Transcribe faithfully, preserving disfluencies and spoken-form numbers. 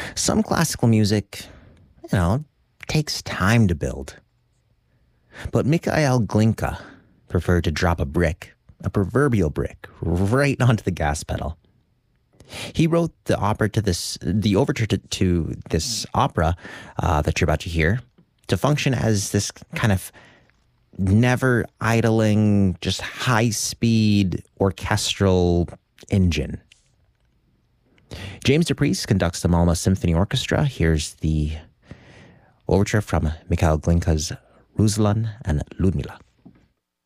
Some classical music, you know, takes time to build. But Mikhail Glinka preferred to drop a brick, a proverbial brick, right onto the gas pedal. He wrote the opera to this, the overture to, to this opera uh, that you're about to hear, to function as this kind of never idling, just high-speed orchestral engine. James DePriest conducts the Malmo Symphony Orchestra. Here's the overture from Mikhail Glinka's Ruslan and Ludmila.